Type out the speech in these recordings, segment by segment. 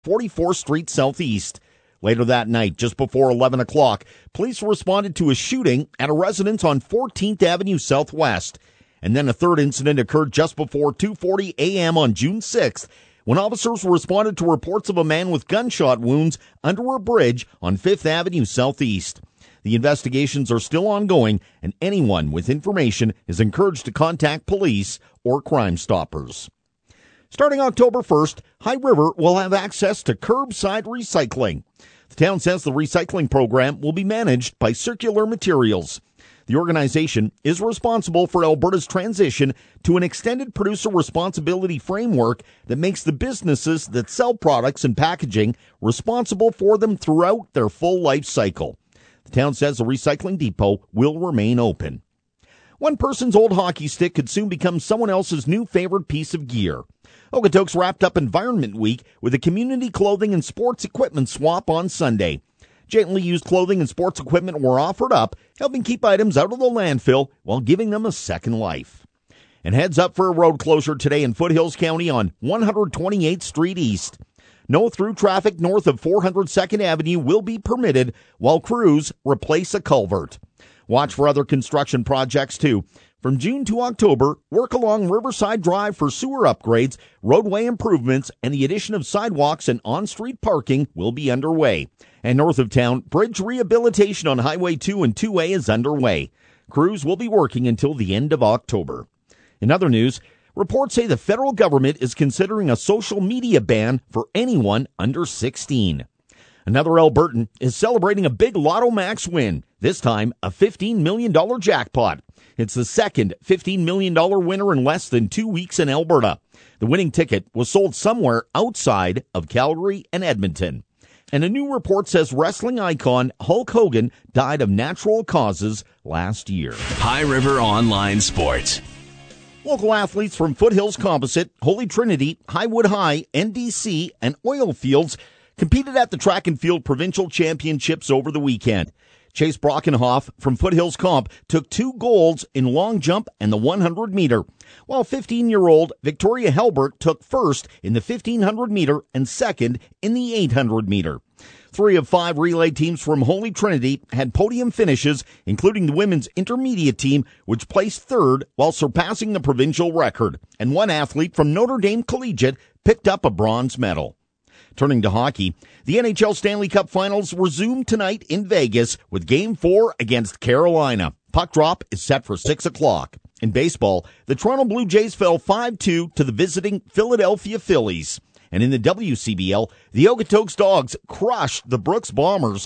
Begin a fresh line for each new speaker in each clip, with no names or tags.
44th Street Southeast. Later that night, just before 11 o'clock, police responded to a shooting at a residence on 14th Avenue Southwest. And then a third incident occurred just before 2:40 a.m. on June 6th, when officers responded to reports of a man with gunshot wounds under a bridge on 5th Avenue Southeast. The investigations are still ongoing, and anyone with information is encouraged to contact police or Crime Stoppers. Starting October 1st, High River will have access to curbside recycling. The town says the recycling program will be managed by Circular Materials. The organization is responsible for Alberta's transition to an extended producer responsibility framework that makes the businesses that sell products and packaging responsible for them throughout their full life cycle. The town says the recycling depot will remain open. One person's old hockey stick could soon become someone else's new favorite piece of gear. Okotoks wrapped up Environment Week with a community clothing and sports equipment swap on Sunday. Gently used clothing and sports equipment were offered up, helping keep items out of the landfill while giving them a second life. And heads up for a road closure today in Foothills County on 128th Street East. No through traffic north of 402nd Avenue will be permitted while crews replace a culvert. Watch for other construction projects, too. From June to October, work along Riverside Drive for sewer upgrades, roadway improvements, and the addition of sidewalks and on-street parking will be underway. And north of town, bridge rehabilitation on Highway 2 and 2A is underway. Crews will be working until the end of October. In other news, reports say the federal government is considering a social media ban for anyone under 16. Another Albertan is celebrating a big Lotto Max win, this time a $15 million jackpot. It's the second $15 million winner in less than 2 weeks in Alberta. The winning ticket was sold somewhere outside of Calgary and Edmonton. And a new report says wrestling icon Hulk Hogan died of natural causes last year.
High River Online Sports.
Local athletes from Foothills Composite, Holy Trinity, Highwood High, NDC, and Oilfields competed at the Track and Field Provincial Championships over the weekend. Chase Brockenhoff from Foothills Comp took 2 golds in long jump and the 100-meter, while 15-year-old Victoria Helbert took first in the 1,500-meter and second in the 800-meter. 3 of 5 relay teams from Holy Trinity had podium finishes, including the women's intermediate team, which placed third while surpassing the provincial record. And one athlete from Notre Dame Collegiate picked up a bronze medal. Turning to hockey, the NHL Stanley Cup Finals resume tonight in Vegas with Game 4 against Carolina. Puck drop is set for 6 o'clock. In baseball, the Toronto Blue Jays fell 5-2 to the visiting Philadelphia Phillies. And in the WCBL, the Okotoks Dogs crushed the Brooks Bombers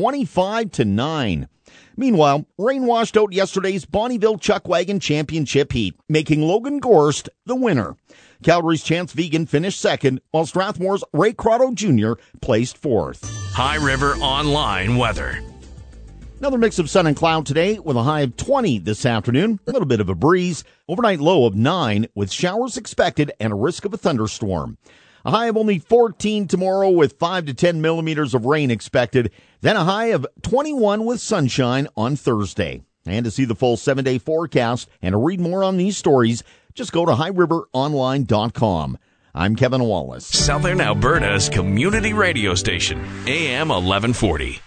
25-9. Meanwhile, rain washed out yesterday's Bonnyville Chuckwagon Championship heat, making Logan Gorst the winner. Calgary's Chance Vegan finished second, while Strathmore's Ray Crotto Jr. placed fourth.
High River Online weather.
Another mix of sun and cloud today with a high of 20 this afternoon. A little bit of a breeze. Overnight low of 9 with showers expected and a risk of a thunderstorm. A high of only 14 tomorrow with 5 to 10 millimeters of rain expected. Then a high of 21 with sunshine on Thursday. And to see the full 7-day forecast and to read more on these stories, just go to highriveronline.com. I'm Kevin Wallace.
Southern Alberta's community radio station, AM 1140.